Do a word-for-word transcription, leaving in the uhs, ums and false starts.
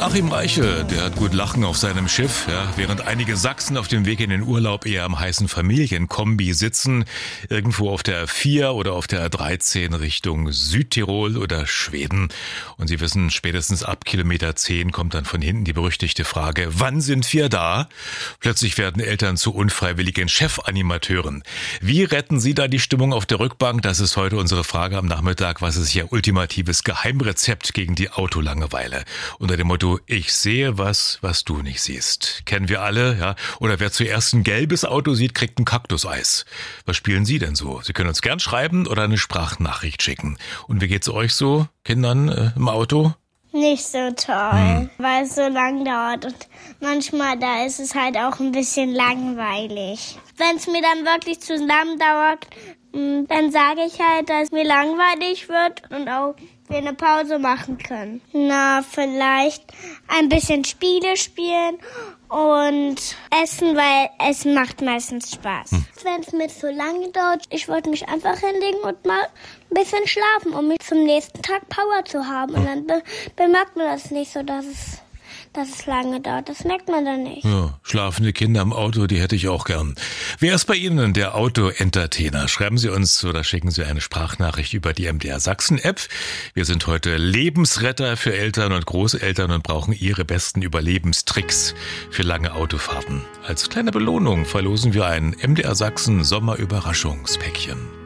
Achim Reiche, der hat gut Lachen auf seinem Schiff, ja, während einige Sachsen auf dem Weg in den Urlaub eher am heißen Familienkombi sitzen, irgendwo auf der vier oder auf der dreizehn Richtung Südtirol oder Schweden. Und Sie wissen, spätestens ab Kilometer zehn kommt dann von hinten die berüchtigte Frage, wann sind wir da? Plötzlich werden Eltern zu unfreiwilligen Chefanimateuren. Wie retten Sie da die Stimmung auf der Rückbank? Das ist heute unsere Frage am Nachmittag. Was ist Ihr ultimatives Geheimrezept gegen die Autolangeweile? Unter dem Motto, ich sehe was, was du nicht siehst. Kennen wir alle, ja? Oder wer zuerst ein gelbes Auto sieht, kriegt ein Kaktuseis. Was spielen Sie denn so? Sie können uns gern schreiben oder eine Sprachnachricht schicken. Und wie geht's euch so, Kindern, äh, im Auto? Nicht so toll, hm. weil es so lang dauert und manchmal da ist es halt auch ein bisschen langweilig. Wenn es mir dann wirklich zu lang dauert, dann sage ich halt, dass es mir langweilig wird und auch wir eine Pause machen können. Na, vielleicht ein bisschen Spiele spielen und essen, weil Essen macht meistens Spaß. Hm. Wenn es mir zu lange dauert, ich wollte mich einfach hinlegen und mal ein bisschen schlafen, um mich zum nächsten Tag Power zu haben. Und dann be- bemerkt man das nicht so, dass es, dass es lange dauert. Das merkt man dann nicht. Ja, schlafende Kinder im Auto, die hätte ich auch gern. Wer ist bei Ihnen der Auto-Entertainer? Schreiben Sie uns oder schicken Sie eine Sprachnachricht über die M D R Sachsen-App. Wir sind heute Lebensretter für Eltern und Großeltern und brauchen Ihre besten Überlebenstricks für lange Autofahrten. Als kleine Belohnung verlosen wir ein M D R Sachsen Sommerüberraschungspäckchen.